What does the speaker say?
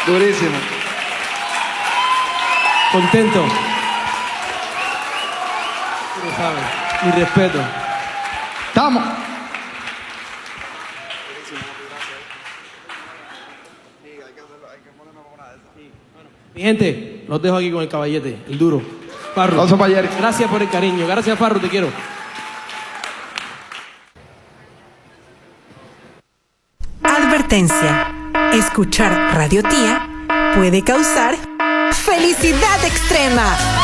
Durísimo. Contento. Tú lo sabes. Mi respeto. Estamos. Mi gente, los dejo aquí con el caballete, el duro. Farru. Aplauso para Jerry. Gracias por el cariño. Gracias, Farru, te quiero. Advertencia. Escuchar Radio Tía puede causar felicidad extrema.